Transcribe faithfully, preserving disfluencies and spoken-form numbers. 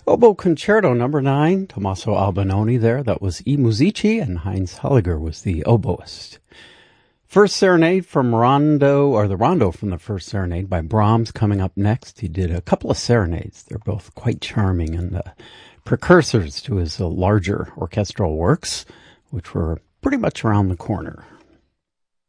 Oboe Concerto number nine, Tommaso Albinoni there. That was I Musici, and Heinz Holliger was the oboist. First Serenade from Rondo, or the Rondo from the First Serenade by Brahms coming up next. He did a couple of serenades. They're both quite charming and uh, precursors to his uh, larger orchestral works, which were pretty much around the corner.